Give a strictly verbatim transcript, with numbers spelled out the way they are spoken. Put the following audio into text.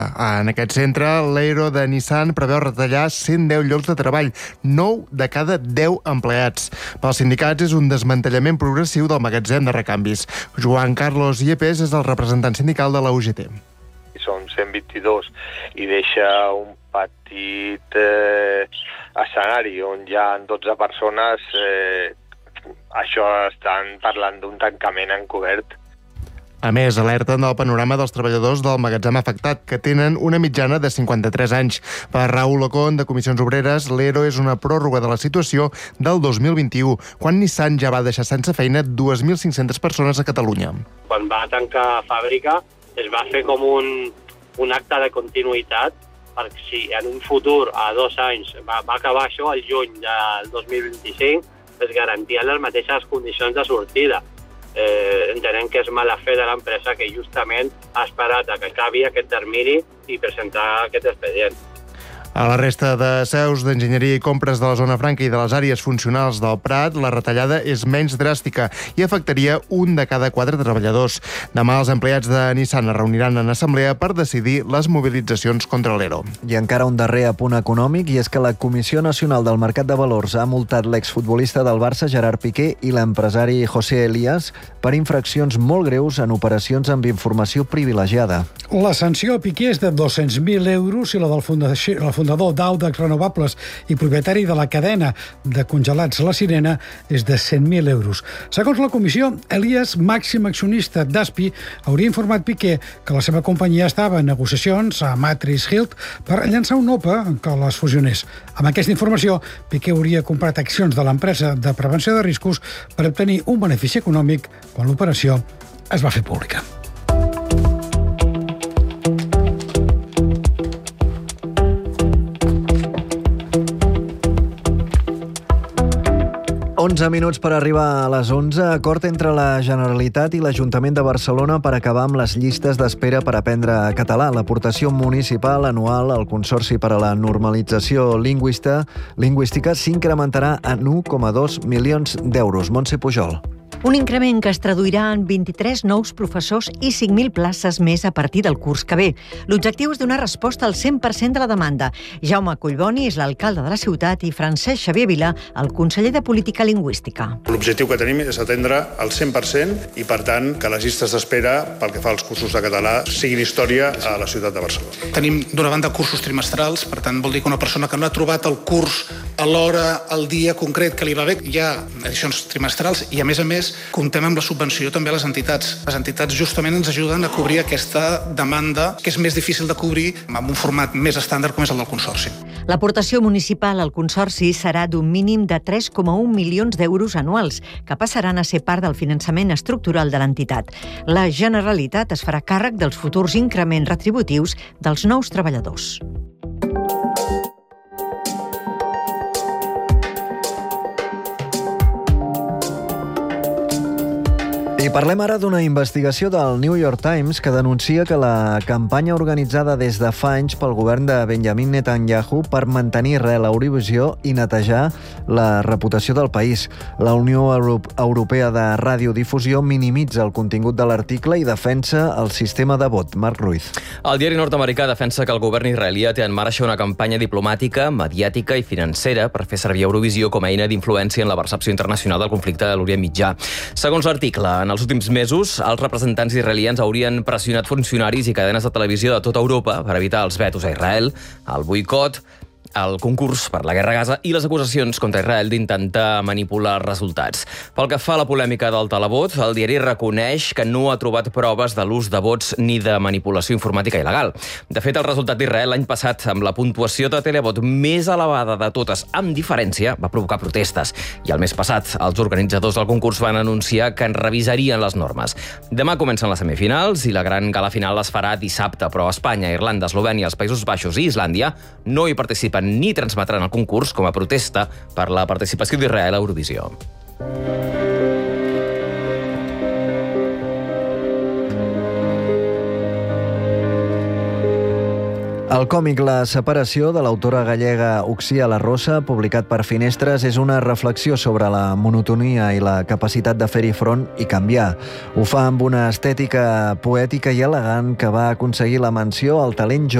En aquest centre, l'Aero de Nissan preveu retallar cent deu llocs de treball, nou de cada deu empleats. Pels sindicats és un desmantellament progressiu del magatzem de recanvis. Joan Carlos Yepes és el representant sindical de la U G T. Són cent vint-i-dos i deixa un petit eh, escenari on hi ha dotze persones. Eh, això estan parlant d'un tancament encobert. A més, alerten del panorama dels treballadors del magatzem afectat, que tenen una mitjana de cinquanta-tres anys. Per Raül Ocon, de Comissions Obreres, l'Ero és una pròrroga de la situació del dos mil vint-i-u, quan Nissan ja va deixar sense feina dos mil cinc-centes persones a Catalunya. Quan va tancar fàbrica es va fer com un, un acte de continuïtat, perquè si en un futur, a dos anys, va, va acabar això el juny del dos mil vint-i-cinc, es garantien les mateixes condicions de sortida. Eh, entenem que és mala fe de l'empresa que justament ha esperat a que acabi aquest termini i presentar aquest expedient. A la resta de seus d'enginyeria i compres de la zona franca i de les àrees funcionals del Prat, la retallada és menys dràstica i afectaria un de cada quatre treballadors. Demà els empleats de Nissan es reuniran en assemblea per decidir les mobilitzacions contra l'Ero. I encara un darrer apunt econòmic, i és que la Comissió Nacional del Mercat de Valors ha multat l'exfutbolista del Barça, Gerard Piqué, i l'empresari José Elías per infraccions molt greus en operacions amb informació privilegiada. La sanció a Piqué és de dos-cents mil euros i la del fundació, la fundador d'Audax Renovables i propietari de la cadena de congelats La Sirena és de cent mil euros. Segons la comissió, Elías, màxim accionista d'Aspi, hauria informat Piqué que la seva companyia estava en negociacions a Matriz Hilt per llançar un O P A que les fusionés. Amb aquesta informació, Piqué hauria comprat accions de l'empresa de prevenció de riscos per obtenir un benefici econòmic quan l'operació es va fer pública. onze minuts per arribar a les onze. Acord entre la Generalitat i l'Ajuntament de Barcelona per acabar amb les llistes d'espera per aprendre català. L'aportació municipal anual al Consorci per a la Normalització Lingüista, Lingüística s'incrementarà en un coma dos milions d'euros. Montse Pujol. Un increment que es traduirà en vint-i-tres nous professors i cinc mil places més a partir del curs que ve. L'objectiu és donar resposta al cent per cent de la demanda. Jaume Collboni és l'alcalde de la ciutat i Francesc Xavier Vilà, el conseller de Política Lingüística. L'objectiu que tenim és atendre el cent per cent i, per tant, que les llistes d'espera pel que fa als cursos de català siguin història a la ciutat de Barcelona. Tenim, d'una banda, cursos trimestrals, per tant, vol dir que una persona que no ha trobat el curs a l'hora, al dia concret que li va bé, hi ha edicions trimestrals i, a més a més, comptem amb la subvenció també a les entitats. Les entitats justament ens ajuden a cobrir aquesta demanda que és més difícil de cobrir amb un format més estàndard com és el del Consorci. L'aportació municipal al Consorci serà d'un mínim de tres coma un milions d'euros anuals, que passaran a ser part del finançament estructural de l'entitat. La Generalitat es farà càrrec dels futurs increments retributius dels nous treballadors. I parlem ara d'una investigació del New York Times que denuncia que la campanya organitzada des de fa anys pel govern de Benjamin Netanyahu per mantenir Israel a Eurovisió i netejar la reputació del país. La Unió Europea de Radiodifusió minimitza el contingut de l'article i defensa el sistema de vot. Marc Ruiz. El diari nord-americà defensa que el govern israelià té en marxa una campanya diplomàtica, mediàtica i financera per fer servir Eurovisió com a eina d'influència en la percepció internacional del conflicte de l'Orient Mitjà. Segons l'article, en els últims mesos, els representants israelians haurien pressionat funcionaris i cadenes de televisió de tota Europa per evitar els vetos a Israel, el boicot, el concurs per la guerra a Gaza i les acusacions contra Israel d'intentar manipular els resultats. Pel que fa a la polèmica del televot, el diari reconeix que no ha trobat proves de l'ús de vots ni de manipulació informàtica il·legal. De fet, el resultat d'Israel l'any passat, amb la puntuació de televot més elevada de totes, amb diferència, va provocar protestes. I el mes passat, els organitzadors del concurs van anunciar que en revisarien les normes. Demà comencen les semifinals i la gran gala final es farà dissabte, però Espanya, Irlanda, Eslovènia, els Països Baixos i Islàndia no hi participen ni transmetran el concurs com a protesta per la participació d'Israel a Eurovisió. El còmic La separació, de l'autora gallega Uxia La Rosa, publicat per Finestres, és una reflexió sobre la monotonia i la capacitat de fer-hi front i canviar. Ho fa amb una estètica poètica i elegant que va aconseguir la menció al talent jove